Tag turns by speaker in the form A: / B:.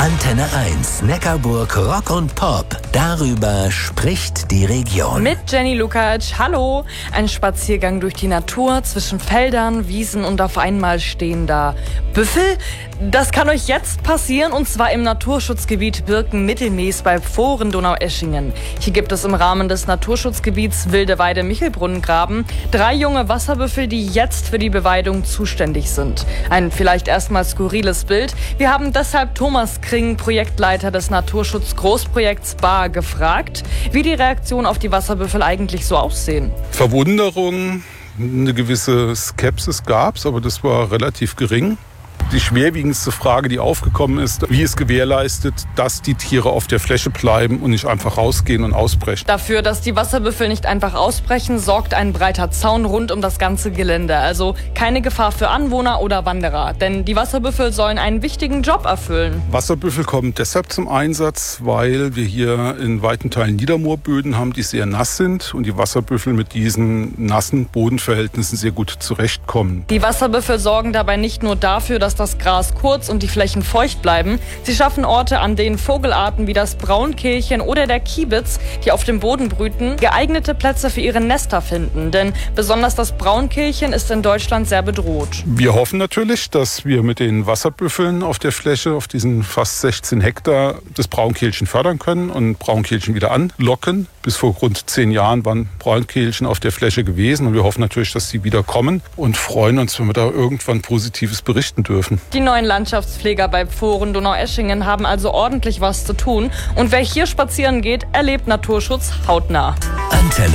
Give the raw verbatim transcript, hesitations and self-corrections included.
A: Antenne eins, Neckarburg Rock und Pop. Darüber spricht die Region.
B: Mit Jenny Lukacs. Hallo. Ein Spaziergang durch die Natur zwischen Feldern, Wiesen und auf einmal stehen da Büffel. Das kann euch jetzt passieren, und zwar im Naturschutzgebiet Birken-Mittelmees bei Pfohren-Donaueschingen. Hier gibt es im Rahmen des Naturschutzgebiets Wilde Weide-Michelbrunnengraben drei junge Wasserbüffel, die jetzt für die Beweidung zuständig sind. Ein vielleicht erstmal skurriles Bild. Wir haben deshalb Thomas Kring, Projektleiter des Naturschutz-Großprojekts Baar, gefragt, wie die Reaktionen auf die Wasserbüffel eigentlich so aussehen.
C: Verwunderung, eine gewisse Skepsis gab es, aber das war relativ gering. Die schwerwiegendste Frage, die aufgekommen ist, wie es gewährleistet, dass die Tiere auf der Fläche bleiben und nicht einfach rausgehen und ausbrechen.
B: Dafür, dass die Wasserbüffel nicht einfach ausbrechen, sorgt ein breiter Zaun rund um das ganze Gelände. Also keine Gefahr für Anwohner oder Wanderer. Denn die Wasserbüffel sollen einen wichtigen Job erfüllen.
C: Wasserbüffel kommen deshalb zum Einsatz, weil wir hier in weiten Teilen Niedermoorböden haben, die sehr nass sind und die Wasserbüffel mit diesen nassen Bodenverhältnissen sehr gut zurechtkommen.
B: Die Wasserbüffel sorgen dabei nicht nur dafür, dass das Gras kurz und die Flächen feucht bleiben. Sie schaffen Orte, an denen Vogelarten wie das Braunkehlchen oder der Kiebitz, die auf dem Boden brüten, geeignete Plätze für ihre Nester finden. Denn besonders das Braunkehlchen ist in Deutschland sehr bedroht.
C: Wir hoffen natürlich, dass wir mit den Wasserbüffeln auf der Fläche, auf diesen fast sechzehn Hektar, das Braunkehlchen fördern können und Braunkehlchen wieder anlocken. Bis vor rund zehn Jahren waren Braunkehlchen auf der Fläche gewesen und wir hoffen natürlich, dass sie wieder kommen und freuen uns, wenn wir da irgendwann Positives berichten dürfen.
B: Die neuen Landschaftspfleger bei Pfohren-Donaueschingen haben also ordentlich was zu tun. Und wer hier spazieren geht, erlebt Naturschutz hautnah.
A: Antenne